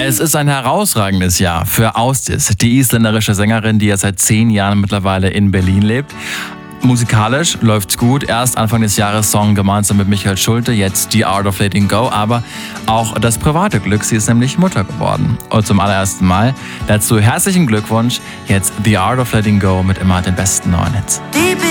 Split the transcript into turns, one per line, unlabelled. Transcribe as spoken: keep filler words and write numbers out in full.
Es ist ein herausragendes Jahr für Ásdís, die isländerische Sängerin, die ja seit zehn Jahren mittlerweile in Berlin lebt. Musikalisch läuft's gut. Erst Anfang des Jahres Song gemeinsam mit Michael Schulte, jetzt The Art of Letting Go. Aber auch das private Glück, sie ist nämlich Mutter geworden. Und zum allerersten Mal dazu herzlichen Glückwunsch. Jetzt The Art of Letting Go mit immer den besten neuen Hits.